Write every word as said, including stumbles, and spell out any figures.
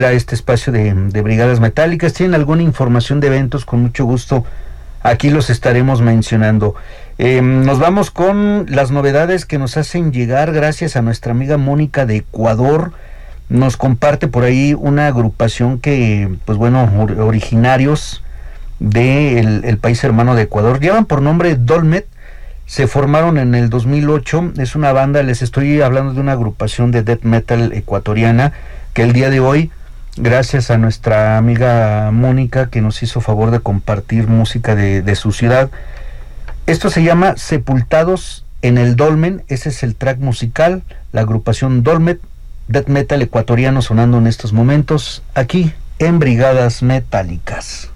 a este espacio de, de Brigadas Metálicas. ¿Tienen alguna información de eventos? Con mucho gusto aquí los estaremos mencionando. Eh, nos vamos con las novedades que nos hacen llegar gracias a nuestra amiga Mónica de Ecuador. Nos comparte por ahí una agrupación que, pues bueno, or, originarios del el país hermano de Ecuador, llevan por nombre Dolmet. Se formaron en el dos mil ocho, es una banda, les estoy hablando de una agrupación de death metal ecuatoriana que el día de hoy, gracias a nuestra amiga Mónica que nos hizo favor de compartir música de, de su ciudad, esto se llama Sepultados en el Dolmen. Ese es el track musical, la agrupación Dolmet, death metal ecuatoriano sonando en estos momentos aquí en Brigadas Metálicas.